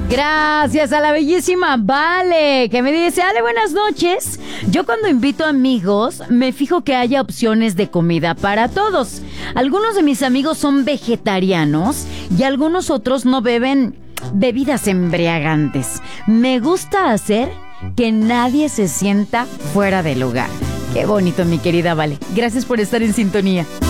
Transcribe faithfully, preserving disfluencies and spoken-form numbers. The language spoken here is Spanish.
Gracias a la bellísima Vale, que me dice: Ale, buenas noches. Yo cuando invito amigos me fijo que haya opciones de comida para todos. Algunos de mis amigos son vegetarianos y algunos otros no beben bebidas embriagantes. Me gusta hacer que nadie se sienta fuera de lugar. Qué bonito, mi querida Vale. Gracias por estar en sintonía.